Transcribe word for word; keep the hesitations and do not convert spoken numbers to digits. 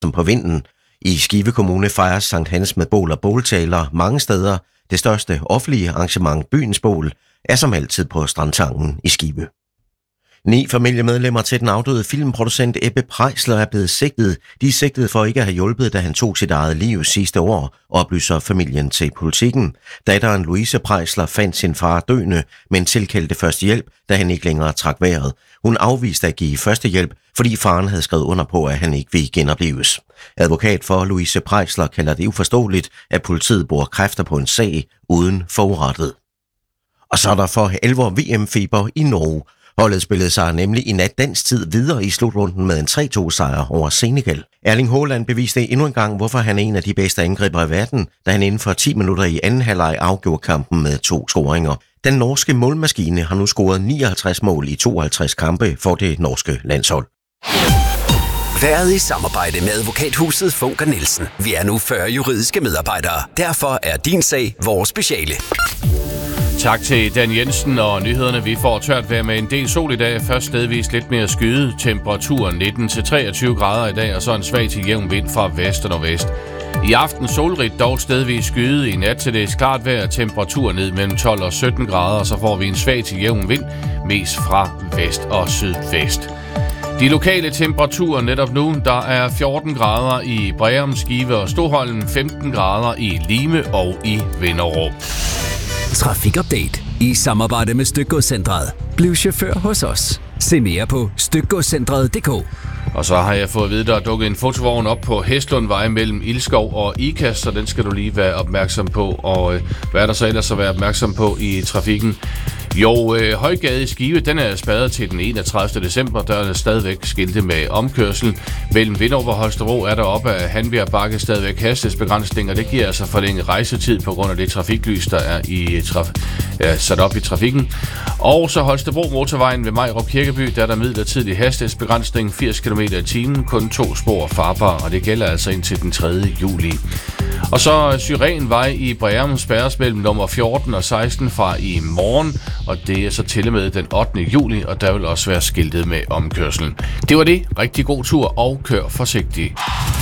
som på vinden. I Skive Kommune fejres Sankt Hans med bål og båltaler mange steder. Det største offentlige arrangement, Byens Bål, er som altid på Strandtangen i Skive. Ni familiemedlemmer til den afdøde filmproducent Ebbe Preisler er blevet sigtet. De er sigtet for ikke at have hjulpet, da han tog sit eget liv sidste år, oplyser familien til Politikken. Datteren Louise Preisler fandt sin far døende, men tilkaldte førstehjælp, da han ikke længere trak vejret. Hun afviste at give førstehjælp, fordi faren havde skrevet under på, at han ikke ville genoplives. Advokat for Louise Preisler kalder det uforståeligt, at politiet bruger kræfter på en sag uden forurettet. Og så er der for alvor V M-feber i Norge. Holdet spillede sig nemlig i nat dansk tid videre i slutrunden med en tre to sejr over Senegal. Erling Haaland beviste endnu en gang, hvorfor han er en af de bedste angriber i verden, da han inden for ti minutter i anden halvleg afgjorde kampen med to scoringer. Den norske målmaskine har nu scoret nioghalvtreds mål i tooghalvtreds kampe for det norske landshold. Været i samarbejde med advokathuset Funker Nielsen. Vi er nu fyrre juridiske medarbejdere. Derfor er din sag vores speciale. Tak til Dan Jensen og nyhederne. Vi får tørt vejr med en del sol i dag. Først stedvis lidt mere skyde. Temperaturen nitten til treogtyve grader i dag, og så en svag til jævn vind fra vest og nordvest. I aften solrigt, dog stedvis skyde. I nat til det klart vejr, temperatur ned mellem tolv og sytten grader, og så får vi en svag til jævn vind, mest fra vest og sydvest. De lokale temperaturer netop nu, der er fjorten grader i Breum, Skive og Stoholm, femten grader i Lime og i Vinderup. Trafikupdate i samarbejde med Stykgodscentret. Bliv chauffør hos os. Se mere på stykgodscentret punktum d k. Og så har jeg fået at vide, der er dukket en fotovogn op på Hestlundvej mellem Ilskov og Ikast, så den skal du lige være opmærksom på. Og øh, hvad er der så ellers at være opmærksom på i trafikken? Jo, øh, Højgade i Skive, den er spadet til den enogtredivte december. Der er stadigvæk skilte med omkørsel. Mellem Vinderup og Holstebro er der oppe af Hanbjerg Bakke stadigvæk hastighedsbegrænsninger. Det giver altså forlænget rejsetid på grund af det trafiklys, der er i traf- er sat op i trafikken. Og så Holstebro motorvejen ved Majrup Kirkeby, der er der midlertidig hastighedsbegrænsning firs kilometer i timen, kun to spor farbar, og det gælder altså indtil den tredje juli. Og så Syrenvej i Breum spærres mellem nummer fjorten og seksten fra i morgen, og det er så til og med den ottende juli, og der vil også være skiltet med omkørselen. Det var det. Rigtig god tur, og kør forsigtigt.